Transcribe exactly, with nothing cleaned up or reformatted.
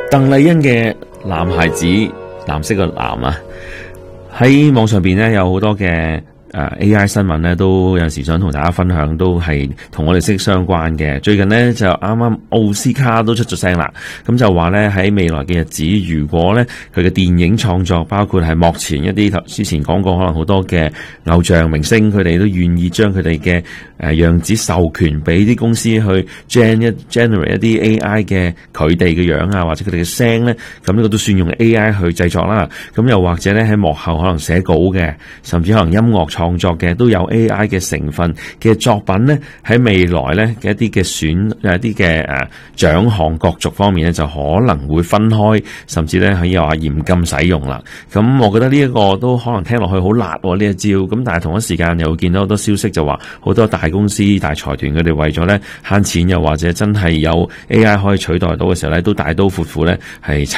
鄧麗欣嘅男孩子，藍色嘅藍啊，喺網上邊咧有好多嘅誒 A I 新聞咧，都有時想同大家分享，都係同我哋息息相關嘅。最近咧就啱啱奧斯卡都出咗聲啦，咁就話咧喺未來嘅日子，如果咧佢嘅電影創作，包括係幕前一啲頭之前講過，可能好多嘅偶像明星，佢哋都願意將佢哋嘅誒樣子授權俾啲公司去 gen 一 generate 一啲 A I 嘅佢哋嘅樣啊，或者佢哋嘅聲咧，咁呢個都算用 A I 去製作啦。咁又或者咧喺幕後可能寫稿嘅，甚至可能音樂創作嘅都有 A I 嘅成分嘅作品咧，喺未來咧嘅一啲嘅選一啲嘅誒獎項角逐方面咧，就可能會分開，甚至咧可以話嚴禁使用啦。咁我覺得呢一個都可能聽落去好辣呢一招，咁但係同一時間又會見到好多消息就話好多大公司大財團佢哋為咗咧慳錢，又或者真係有 A I 可以取代到嘅時候咧，都大刀闊斧咧係